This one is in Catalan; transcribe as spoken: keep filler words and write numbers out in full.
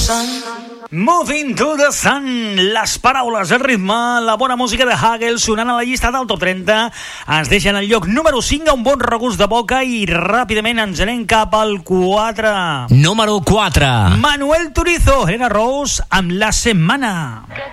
Moving to the Sun. Les paraules, el ritme, la bona música de Hagel sonant a la llista del top trenta ens deixen el lloc número cinc a un bon regust de boca i ràpidament ens anem cap al quatre. Número quatre. Manuel Turizo, Helena Rose amb La Setmana.